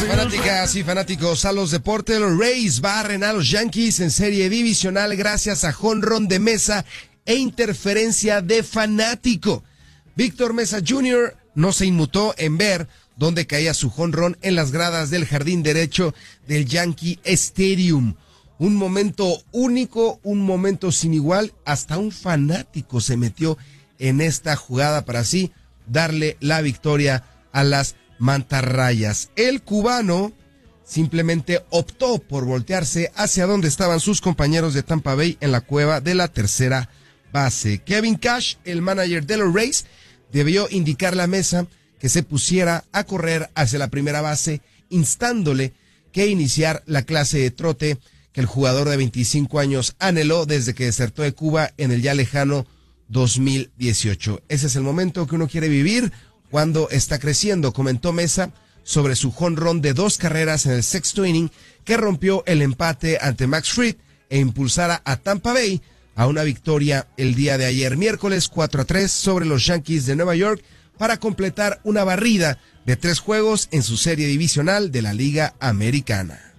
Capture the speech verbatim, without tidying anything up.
Fanáticas y fanáticos a los deportes, los Rays barren a los Yankees en serie divisional gracias a jonrón de Mesa e interferencia de fanático. Víctor Mesa junior no se inmutó en ver dónde caía su jonrón en las gradas del jardín derecho del Yankee Stadium. Un momento único, un momento sin igual, hasta un fanático se metió en esta jugada para así darle la victoria a las mantarrayas. El cubano simplemente optó por voltearse hacia donde estaban sus compañeros de Tampa Bay en la cueva de la tercera base. Kevin Cash, el manager de los Rays, debió indicarle a Mesa que se pusiera a correr hacia la primera base, instándole que iniciar la clase de trote que el jugador de veinticinco años anheló desde que desertó de Cuba en el ya lejano dos mil dieciocho. Ese es el momento que uno quiere vivir cuando está creciendo, comentó Mesa sobre su jonrón de dos carreras en el sexto inning que rompió el empate ante Max Fried e impulsara a Tampa Bay a una victoria el día de ayer, miércoles cuatro a tres sobre los Yankees de Nueva York para completar una barrida de tres juegos en su serie divisional de la Liga Americana.